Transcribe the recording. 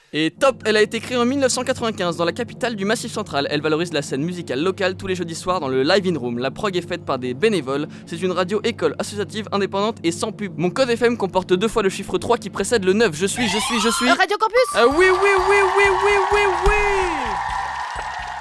Et top, elle a été créée en 1995 dans la capitale du Massif Central. Elle valorise la scène musicale locale tous les jeudis soirs dans le Live In Room. La prog est faite par des bénévoles. C'est une radio école associative indépendante et sans pub. Mon code FM comporte 2 fois le chiffre 3 qui précède le 9. Je suis. Radio Campus. Oui.